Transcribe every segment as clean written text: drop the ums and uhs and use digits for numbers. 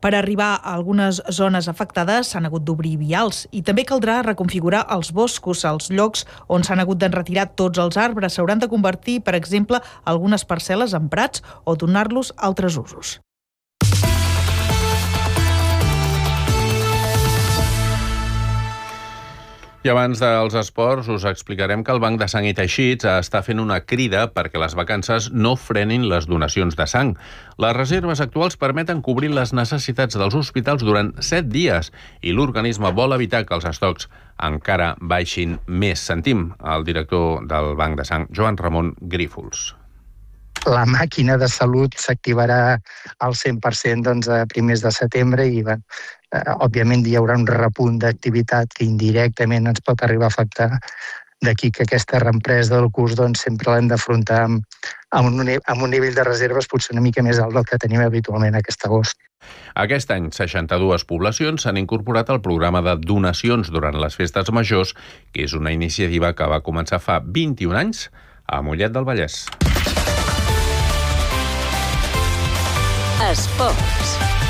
Per arribar a algunes zones afectades s'han hagut d'obrir vials i també caldrà reconfigurar els boscos, els llocs on s'han hagut d'enretirar tots els arbres. S'hauran de convertir, per exemple, algunes parcel·les en prats o donar-los altres usos. I abans dels esports us explicarem que el Banc de Sang i Teixits està fent una crida perquè les vacances no frenin les donacions de sang. Les reserves actuals permeten cobrir les necessitats dels hospitals durant 7 dies i l'organisme vol evitar que els estocs encara baixin més. Sentim el director del Banc de Sang, Joan Ramon Grífols. La màquina de salut s'activarà al 100% a primers de setembre i, òbviament, hi haurà un repunt d'activitat que indirectament ens pot arribar a afectar. D'aquí que aquesta reempresa del curs sempre l'hem d'afrontar amb un nivell de reserves potser una mica més alt del que tenim habitualment aquest agost. Aquest any, 62 poblacions s'han incorporat al programa de donacions durant les festes majors, que és una iniciativa que va començar fa 21 anys a Mollet del Vallès. Esports.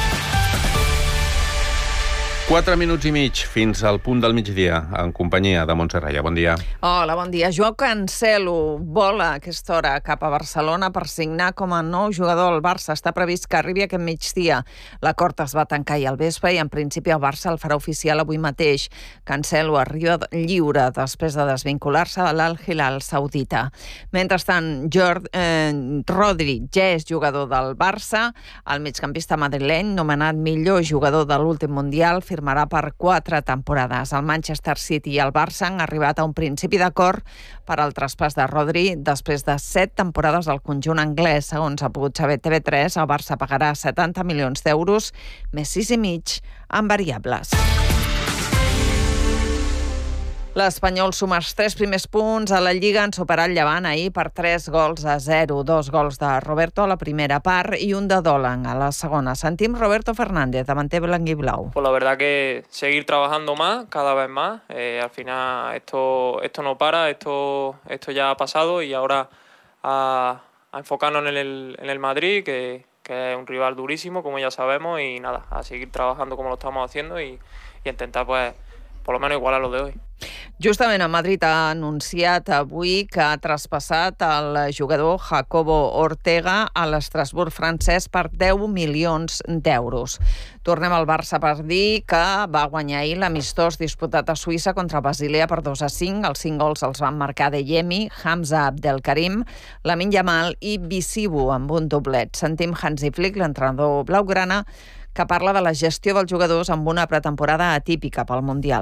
4 minuts i mig fins al punt del migdia, en companyia de Montse Raya. Bon dia. Hola, bon dia. Joao Cancelo vola a aquesta hora cap a Barcelona per signar com a nou jugador al Barça. Està previst que arribi aquest migdia. L'acord es va tancar ahir al vespre i en principi el Barça el farà oficial avui mateix. Cancelo arriba lliure després de desvincular-se de l'Al-Hilal saudita. Mentrestant, Rodri ja és jugador del Barça. El migcampista madrileny, nomenat millor jugador de l'últim Mundial, firmarà per 4 temporades. El Manchester City i el Barça han arribat a un principi d'acord per al traspàs de Rodri després de 7 temporades al conjunt anglès. Segons ha pogut saber TV3, el Barça pagarà 70 milions d'euros, més 6,5 en variables. L'Espanyol suma els 3 primers punts a la Lliga en superar el Llevant ahir per 3-0. 2 gols de Roberto a la primera part i un de Dolan a la segona. Sentim Roberto Fernández, davanter blanquiblau. Pues la verdad que seguir trabajando más, cada vez más. Al final esto no para, esto ya ha pasado y ahora a enfocarnos en el Madrid, que es un rival durísimo, como ya sabemos, y nada, a seguir trabajando como lo estamos haciendo y intentar pues por lo menos igualar lo de hoy. Justament el Madrid ha anunciat avui que ha traspassat el jugador Jacobo Ortega a l'Estrasburg francès per 10 milions d'euros. Tornem al Barça per dir que va guanyar ahir l'amistós disputat a Suïssa contra Basilea per 2-5. Els 5 gols els van marcar Deyemi, Hamza Abdelkarim, Lamine Yamal i Bissibu amb un doblet. Sentim Hansi Flick, l'entrenador blaugrana, que parla de la gestió dels jugadors amb una pretemporada atípica pel Mundial.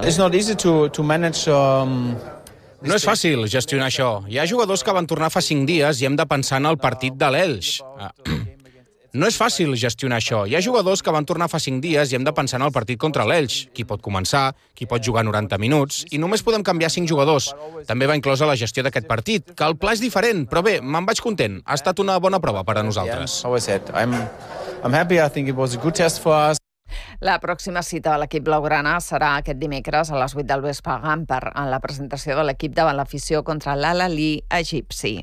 No és fàcil gestionar això. Hi ha jugadors que van tornar fa 5 dies i hem de pensar en el partit de l'Elx. No és fàcil gestionar això. Hi ha jugadors que van tornar fa 5 dies i hem de pensar en el partit contra l'Elx. Qui pot començar, qui pot jugar 90 minuts, i només podem canviar 5 jugadors. També va inclosa la gestió d'aquest partit, que el pla és diferent, però bé, me'n vaig content. Ha estat una bona prova per a nosaltres. I'm happy. I think it was a good test for us. La pròxima cita de l'equip blaugrana serà aquest dimecres a les 8 del vespre a Gamper, en la presentació de l'equip davant l'afició contra l'Al-Ahly egipci.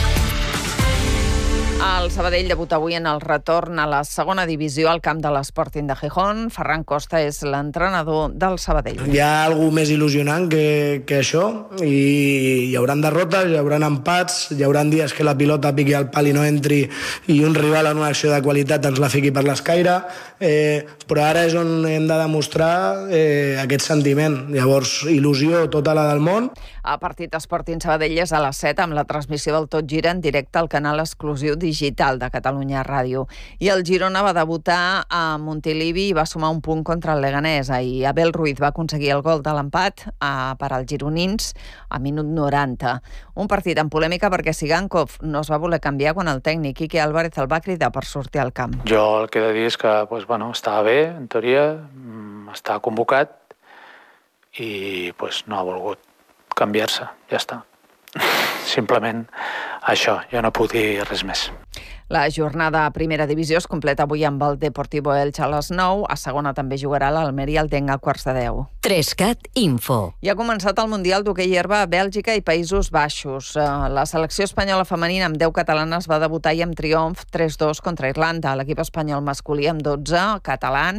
El Sabadell debuta avui en el retorn a la segona divisió al camp de l'Sporting de Gijón. Ferran Costa és l'entrenador del Sabadell. Hi ha alguna més il·lusionant que això, i hi haurà derrotes, hi haurà empats, hi haurà dies que la pilota piqui al pal i no entri i un rival en una acció de qualitat ens la fiqui per l'escaire, però ara és on hem de demostrar aquest sentiment. Llavors, il·lusió tota la del món. El partit Sporting Sabadell és a les 7 amb la transmissió del Tot Gira en directe al canal exclusiu digital de Catalunya Ràdio. I el Girona va debutar a Montilivi i va sumar un punt contra el Leganés. I Abel Ruiz va aconseguir el gol de l'empat per als gironins a minut 90. Un partit amb polèmica perquè Sigankov no es va voler canviar quan el tècnic Quique Álvarez el va cridar per sortir al camp. Jo el que he de dir és que estava bé, en teoria, estava convocat i no ha volgut canviar-se, ja està. Simplement això, jo no puc dir res més. La jornada a primera divisió es completa avui amb el Deportivo Elche a les 9. A segona també jugarà l'Almeria al Denga a quarts de 10. 3CAT Info. I ha començat el Mundial d'hoquei herba a Bèlgica i Països Baixos. La selecció espanyola femenina amb 10 catalanes va debutar i amb triomf 3-2 contra Irlanda. L'equip espanyol masculí amb 12 catalans